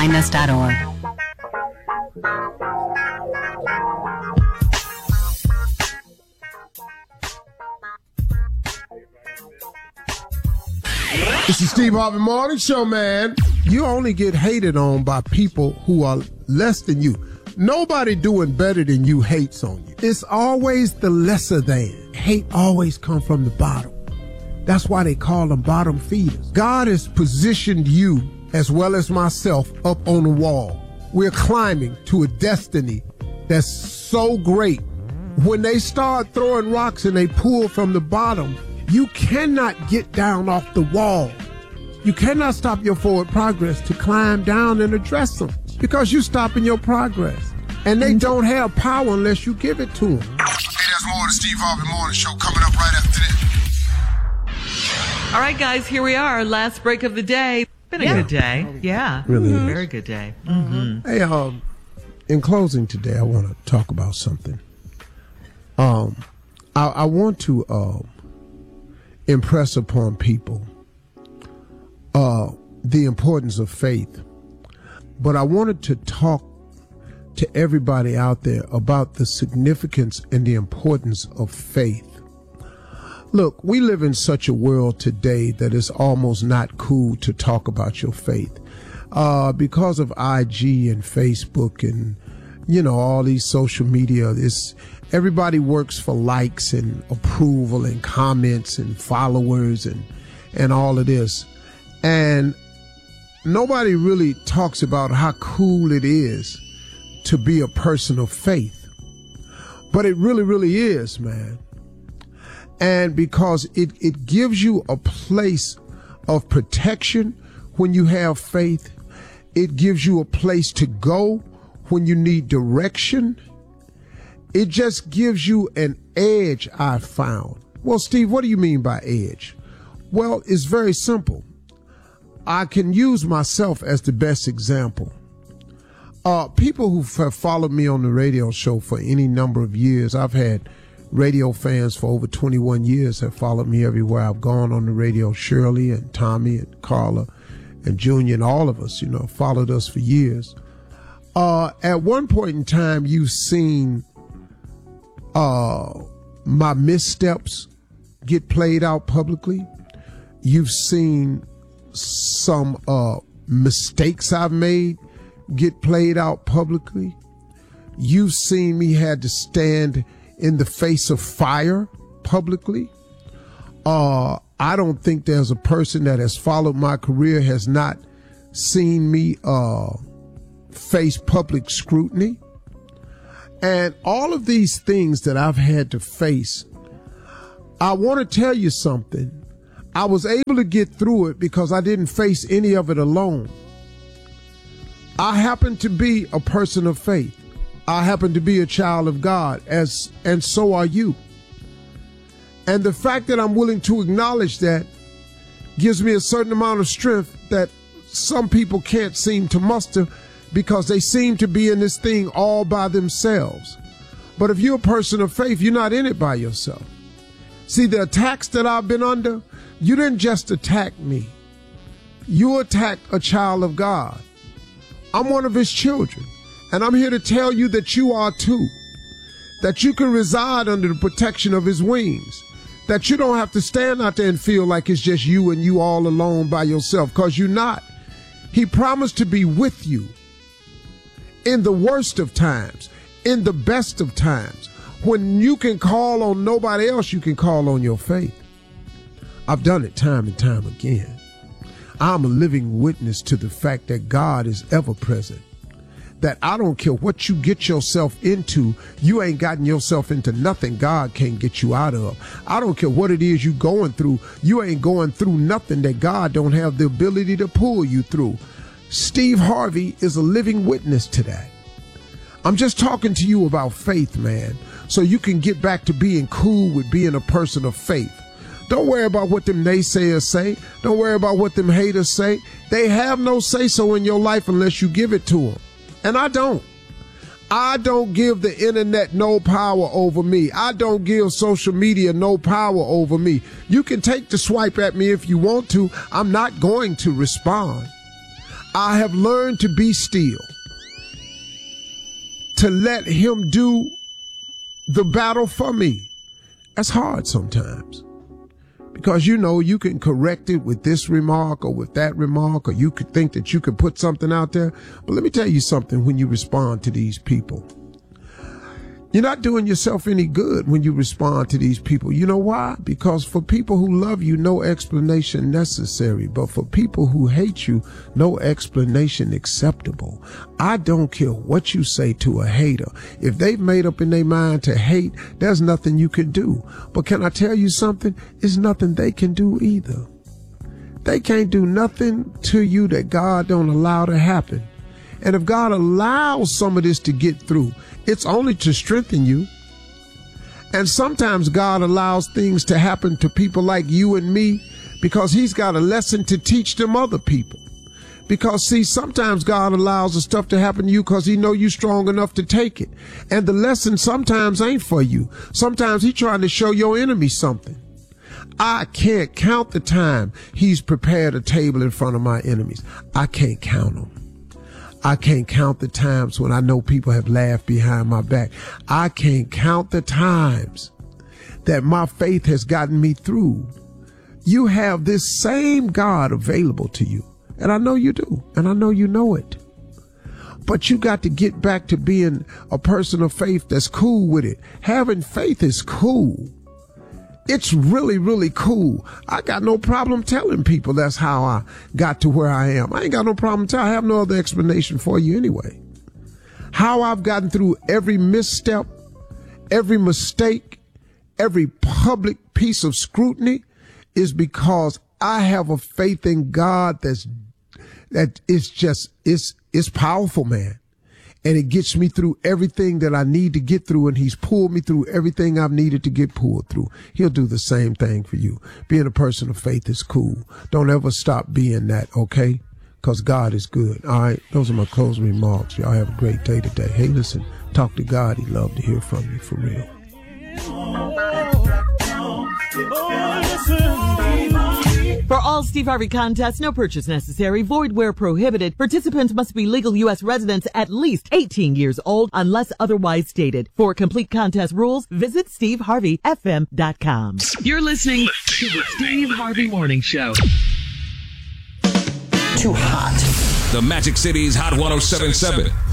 kindness.org. It's the Steve Harvey Morning Show, man. You only get hated on by people who are less than you. Nobody doing better than you hates on you. It's always the lesser than. Hate always comes from the bottom. That's why they call them bottom feeders. God has positioned you, as well as myself, up on the wall. We're climbing to a destiny that's so great. When they start throwing rocks and they pull from the bottom, you cannot get down off the wall. You cannot stop your forward progress to climb down and address them because you're stopping your progress. And they don't have power unless you give it to them. Hey, there's more of the Steve Harvey Morning Show coming up right after this. All right, guys, here we are. Last break of the day. Been a good day. Yeah. Really Very good day. Mm-hmm. Hey, in closing today, I want to talk about something. I want to impress upon people the importance of faith. But I wanted to talk to everybody out there about the significance and the importance of faith. Look, we live in such a world today that it's almost not cool to talk about your faith. Because of IG and Facebook and, all these social media, everybody works for likes and approval and comments and followers and all of this. And nobody really talks about how cool it is to be a person of faith. But it really, really is, man. And because it gives you a place of protection when you have faith. It gives you a place to go when you need direction. It just gives you an edge, I found. Well, Steve, what do you mean by edge? Well, it's very simple. I can use myself as the best example. People who have followed me on the radio show for any number of years, I've had radio fans for over 21 years have followed me everywhere I've gone on the radio. Shirley and Tommy and Carla and Junior and all of us, followed us for years. At one point in time, you've seen my missteps get played out publicly. You've seen some mistakes I've made get played out publicly. You've seen me had to stand in the face of fire publicly. I don't think there's a person that has followed my career has not seen me face public scrutiny. And all of these things that I've had to face, I want to tell you something. I was able to get through it because I didn't face any of it alone. I happen to be a person of faith. I happen to be a child of God, and so are you. And the fact that I'm willing to acknowledge that gives me a certain amount of strength that some people can't seem to muster because they seem to be in this thing all by themselves. But if you're a person of faith, you're not in it by yourself. See, the attacks that I've been under, you didn't just attack me. You attacked a child of God. I'm one of his children. And I'm here to tell you that you are too. That you can reside under the protection of his wings. That you don't have to stand out there and feel like it's just you and you all alone by yourself, because you're not. He promised to be with you in the worst of times, in the best of times. When you can call on nobody else, you can call on your faith. I've done it time and time again. I'm a living witness to the fact that God is ever present. That I don't care what you get yourself into, you ain't gotten yourself into nothing God can't get you out of. I don't care what it is you going through, you ain't going through nothing that God don't have the ability to pull you through. Steve Harvey is a living witness to that. I'm just talking to you about faith, man, so you can get back to being cool with being a person of faith. Don't worry about what them naysayers say. Don't worry about what them haters say. They have no say-so in your life unless you give it to them. And I don't. I don't give the internet no power over me. I don't give social media no power over me. You can take the swipe at me if you want to. I'm not going to respond. I have learned to be still, to let him do the battle for me. That's hard sometimes because, you know, you can correct it with this remark or with that remark, or you could think that you could put something out there. But let me tell you something. When you respond to these people, you're not doing yourself any good when you respond to these people. You know why? Because for people who love you, no explanation necessary. But for people who hate you, no explanation acceptable. I don't care what you say to a hater. If they've made up in their mind to hate, there's nothing you can do. But can I tell you something? It's nothing they can do either. They can't do nothing to you that God don't allow to happen. And if God allows some of this to get through, it's only to strengthen you. And sometimes God allows things to happen to people like you and me because he's got a lesson to teach them other people. Because, see, sometimes God allows the stuff to happen to you because he know you strong enough to take it. And the lesson sometimes ain't for you. Sometimes he's trying to show your enemy something. I can't count the time he's prepared a table in front of my enemies. I can't count them. I can't count the times when I know people have laughed behind my back. I can't count the times that my faith has gotten me through. You have this same God available to you. And I know you do. And I know you know it. But you got to get back to being a person of faith that's cool with it. Having faith is cool. It's really, really cool. I got no problem telling people that's how I got to where I am. I ain't got no problem telling. I have no other explanation for you anyway. How I've gotten through every misstep, every mistake, every public piece of scrutiny is because I have a faith in God that is powerful, man. And it gets me through everything that I need to get through. And he's pulled me through everything I've needed to get pulled through. He'll do the same thing for you. Being a person of faith is cool. Don't ever stop being that, okay? Because God is good. All right. Those are my closing remarks. Y'all have a great day today. Hey, listen, talk to God. He'd love to hear from you for real. For all Steve Harvey contests, no purchase necessary, void where prohibited. Participants must be legal U.S. residents at least 18 years old unless otherwise stated. For complete contest rules, visit SteveHarveyFM.com. You're listening to the Steve Harvey Morning Show. Too hot. The Magic City's Hot 107.7.